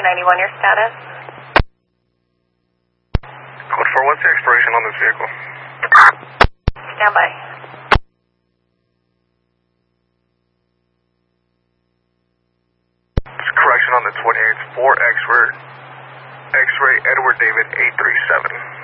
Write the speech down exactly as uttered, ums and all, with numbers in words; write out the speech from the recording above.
ninety-one, your status? Code four, what's the expiration on this vehicle? Stand by. Correction on the twenty-eighth, four X-ray, X-ray Edward David eight three seven.